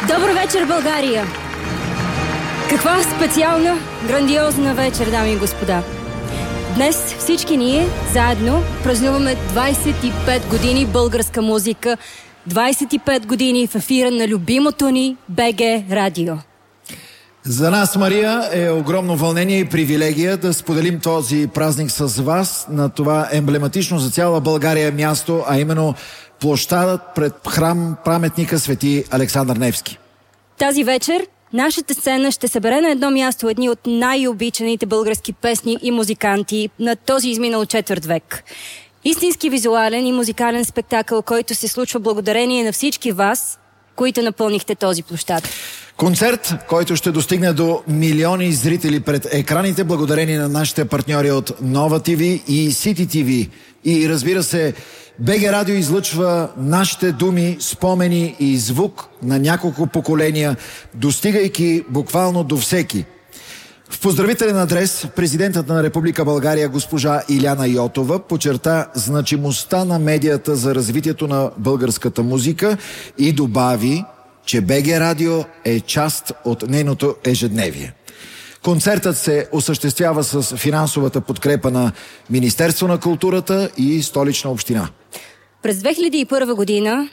Добър вечер, България! Каква специална, грандиозна вечер, дами и господа! Днес всички ние заедно празнуваме 25 години българска музика, 25 години в ефира на любимото ни БГ Радио. За нас, Мария, е огромно вълнение и привилегия да споделим този празник с вас на това емблематично за цяла България място, а именно площадът пред храм паметника Свети Александър Невски. Тази вечер нашата сцена ще събере на едно място едни от най-обичаните български песни и музиканти на този изминал четвърт век. Истински визуален и музикален спектакъл, който се случва благодарение на всички вас, които напълнихте този площад. Концерт, който ще достигне до милиони зрители пред екраните, благодарение на нашите партньори от Нова ТВ и Сити ТВ. И разбира се, БГ Радио излъчва нашите думи, спомени и звук на няколко поколения, достигайки буквално до всеки. В поздравителен адрес президентът на Република България госпожа Иляна Йотова подчерта значимостта на медията за развитието на българската музика и добави, че БГ Радио е част от нейното ежедневие. Концертът се осъществява с финансовата подкрепа на Министерство на културата и Столична община. През 2001 година